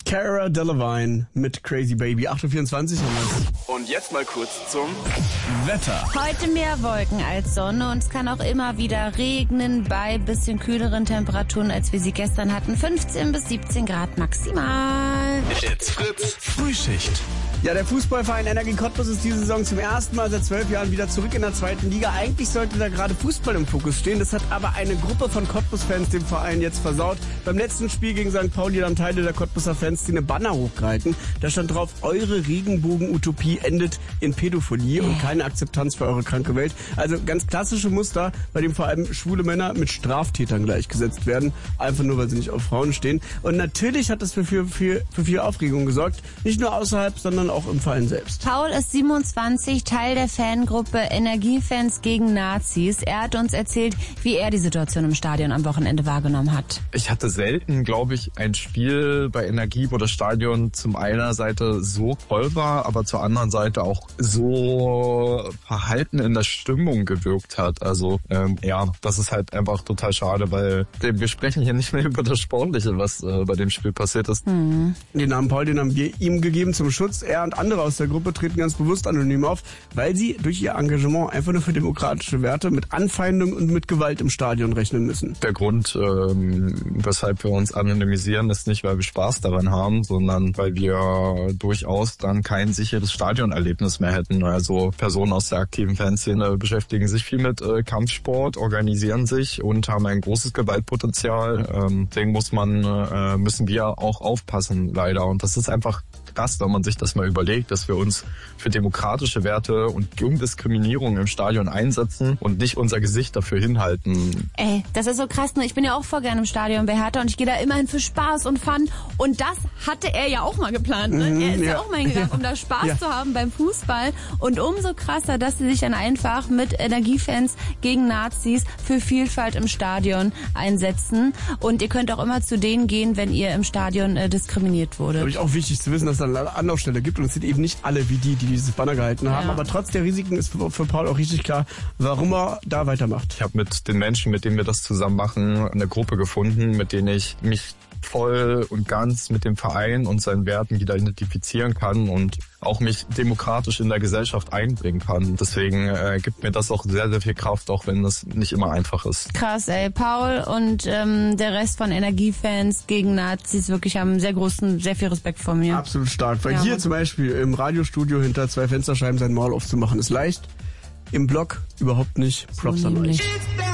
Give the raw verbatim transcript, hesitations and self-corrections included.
Cara Delevingne mit Crazy Baby. acht Uhr vierundzwanzig haben wir. Und jetzt mal kurz zum Wetter. Heute mehr Wolken als Sonne und es kann auch immer wieder regnen bei bisschen kühleren Temperaturen, als wir sie gestern hatten. fünfzehn bis siebzehn Grad maximal. It's Fritz Frühschicht. Ja, der Fußballverein Energie Cottbus ist diese Saison zum ersten Mal seit zwölf Jahren wieder zurück in der zweiten Liga. Eigentlich sollte da gerade Fußball im Fokus stehen. Das hat aber eine Gruppe von Cottbus-Fans dem Verein jetzt versaut. Beim letzten Spiel gegen Sankt Pauli haben Teile der Cottbuser Fans die eine Banner hochgehalten. Da stand drauf, eure Regenbogen-Utopie endet in Pädophilie und keine Akzeptanz für eure kranke Welt. Also ganz klassische Muster, bei dem vor allem schwule Männer mit Straftätern gleichgesetzt werden. Einfach nur, weil sie nicht auf Frauen stehen. Und natürlich hat das für viel, für, für viel Aufregung gesorgt. Nicht nur außerhalb, sondern auch im Verein selbst. Paul ist siebenundzwanzig, Teil der Fangruppe Energiefans gegen Nazis. Er hat uns erzählt, wie er die Situation im Stadion am Wochenende wahrgenommen hat. Ich hatte selten, glaube ich, ein Spiel bei Energie, wo das Stadion zum einer Seite so voll war, aber zur anderen Seite auch so verhalten in der Stimmung gewirkt hat. Also ähm, ja, das ist halt einfach total schade, weil wir sprechen hier nicht mehr über das Sportliche, was äh, bei dem Spiel passiert ist. Hm. Den Namen Paul, den haben wir ihm gegeben zum Schutz. Er und andere aus der Gruppe treten ganz bewusst anonym auf, weil sie durch ihr Engagement einfach nur für demokratische Werte mit Anfeindung und mit Gewalt im Stadion rechnen müssen. Der Grund, ähm, weshalb wir uns anonymisieren, ist nicht, weil wir Spaß daran haben, sondern weil wir durchaus dann kein sicheres Stadionerlebnis mehr hätten. Also Personen aus der aktiven Fanszene beschäftigen sich viel mit äh, Kampfsport, organisieren sich und haben ein großes Gewaltpotenzial. Ähm, deswegen muss man, äh, müssen wir auch aufpassen, leider. Und das ist einfach krass, wenn man sich das mal überlegt, dass wir uns für demokratische Werte und gegen Diskriminierung im Stadion einsetzen und nicht unser Gesicht dafür hinhalten. Ey, das ist so krass, ne? Ich bin ja auch voll gerne im Stadion bei Hertha und ich gehe da immerhin für Spaß und Fun. Und das hatte er ja auch mal geplant, ne? Mhm, er ist ja. ja auch mal hingegangen, um da Spaß ja. zu haben beim Fußball. Und umso krasser, dass sie sich dann einfach mit Energiefans gegen Nazis für Vielfalt im Stadion einsetzen. Und ihr könnt auch immer zu denen gehen, wenn ihr im Stadion äh, diskriminiert wurde. Glaube ich auch wichtig zu wissen, dass es da eine Anlaufstelle gibt und es sind eben nicht alle wie die, die dieses Banner gehalten haben. Ja. Aber trotz der Risiken ist für, für Paul auch richtig klar, warum er da weitermacht. Ich habe mit den Menschen, mit denen wir das zusammen machen, eine Gruppe gefunden, mit denen ich mich voll und ganz mit dem Verein und seinen Werten wieder identifizieren kann und auch mich demokratisch in der Gesellschaft einbringen kann. Deswegen äh, gibt mir das auch sehr, sehr viel Kraft, auch wenn das nicht immer einfach ist. Krass, ey. Paul und ähm, der Rest von Energiefans gegen Nazis wirklich haben sehr großen, sehr viel Respekt vor mir. Absolut stark. Weil Ja, hier Mann. zum Beispiel im Radiostudio hinter zwei Fensterscheiben sein Maul aufzumachen ist leicht. Im Blog überhaupt nicht. Props an euch.